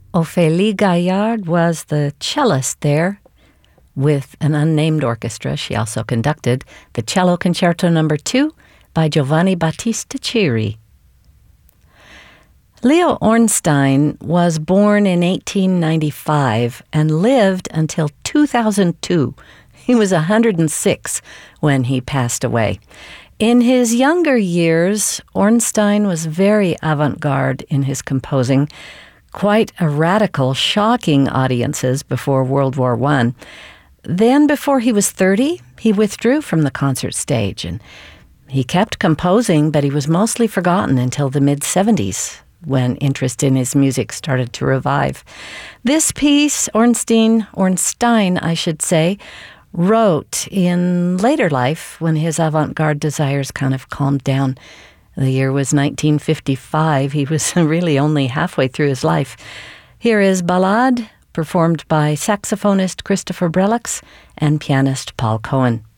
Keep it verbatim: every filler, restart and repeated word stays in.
Ophélie Gaillard was the cellist there with an unnamed orchestra. She also conducted the Cello Concerto Number two by Giovanni Battista Chiri. Leo Ornstein was born in eighteen ninety-five and lived until two thousand two. He was one hundred six when he passed away. In his younger years, Ornstein was very avant-garde in his composing, quite a radical, shocking audiences before World War One. Then, before he was thirty, he withdrew from the concert stage, and he kept composing, but he was mostly forgotten until the mid-seventies, when interest in his music started to revive. This piece, Ornstein, Ornstein, I should say, wrote in later life when his avant-garde desires kind of calmed down. The year was nineteen fifty-five. He was really only halfway through his life. Here is Ballade, performed by saxophonist Christopher Brellux and pianist Paul Cohen.